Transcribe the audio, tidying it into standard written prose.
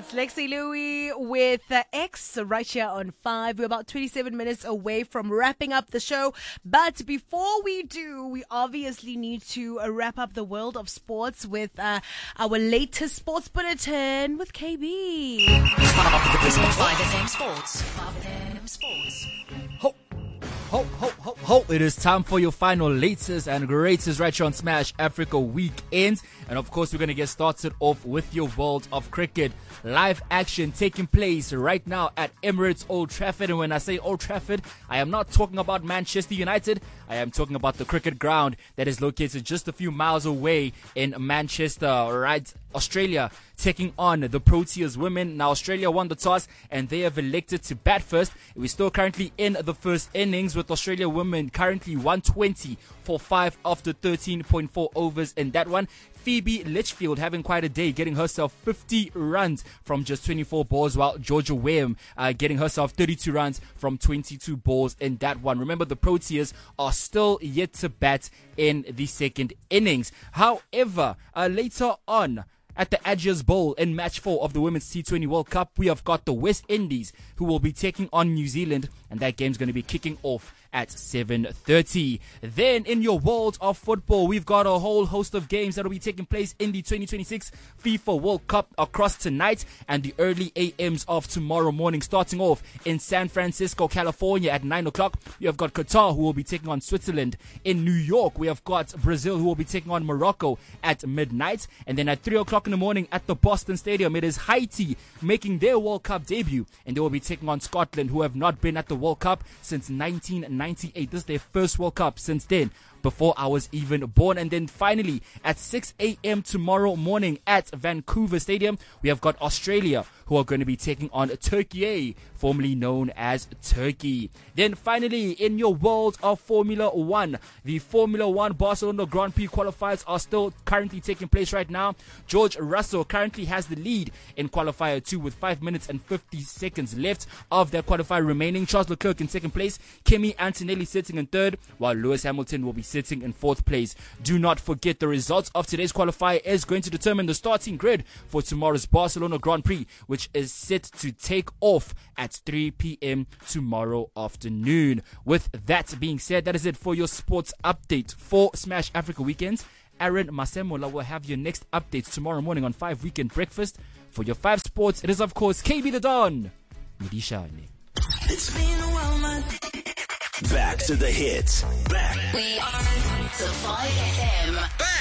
It's Lexi Louie with X right here on 5. We're about 27 minutes away from wrapping up the show. But before we do, we obviously need to wrap up the world of sports with our latest sports bulletin with KB. 5FM Sports. 5FM Sports. Ho. It is time for your final latest and greatest right here on Smash Africa Weekend. And of course, we're going to get started off with your world of cricket. Live action taking place right now at Emirates Old Trafford. And when I say Old Trafford, I am not talking about Manchester United. I am talking about the cricket ground that is located just a few miles away in Manchester, right? Australia taking on the Proteas women. Now, Australia won the toss and they have elected to bat first. We're still currently in the first innings with Australia women currently 120 for 5 after 13.4 overs in that one. Phoebe Litchfield having quite a day, getting herself 50 runs from just 24 balls, while Georgia Wham getting herself 32 runs from 22 balls in that one. Remember, the Proteas are still yet to bat in the second innings. However, later on, at the Adgers Bowl in match 4 of the Women's T20 World Cup, we have got the West Indies who will be taking on New Zealand, and that game's going to be kicking off at 7:30. Then in your world of football, we've got a whole host of games that will be taking place in the 2026 FIFA World Cup across tonight and the early AMs of tomorrow morning. Starting off in San Francisco, California at 9 o'clock, we have got Qatar who will be taking on Switzerland. In New York, we have got Brazil who will be taking on Morocco at midnight. And then at 3 o'clock in the morning at the Boston Stadium, it is Haiti making their World Cup debut, and they will be taking on Scotland, who have not been at the World Cup since 1998. This is their first World Cup since then, before I was even born. And then finally at 6 a.m. tomorrow morning at Vancouver Stadium, we have got Australia who are going to be taking on Turkey, formerly known as Turkey. Then finally, in your world of Formula One, the Formula One Barcelona Grand Prix qualifiers are still currently taking place right now. George Russell currently has the lead in qualifier 2 with 5 minutes and 50 seconds left of that qualifier remaining. Charles Leclerc in second place, Kimi Antonelli sitting in third, while Lewis Hamilton will be sitting in fourth place. Do not forget, the results of today's qualifier is going to determine the starting grid for tomorrow's Barcelona Grand Prix, which is set to take off at 3 p.m. tomorrow afternoon. With that being said, that is it for your sports update for Smash Africa Weekends. Aaron Masemola will have your next updates tomorrow morning on 5 Weekend Breakfast. For your 5 sports, it is of course KB the Don. Midishane. It's been a while, man. Back to the hits. Back. We are to 5FM.